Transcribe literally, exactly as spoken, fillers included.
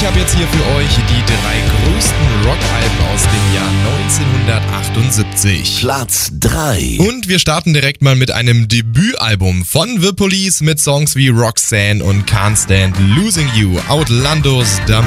ich habe jetzt hier für euch die drei größten Rockalben aus dem Jahr neunzehnhundertachtundsiebzig. Platz drei. Und wir starten direkt mal mit einem Debütalbum von The Police mit Songs wie Roxanne und Can't Stand Losing You. Outlandos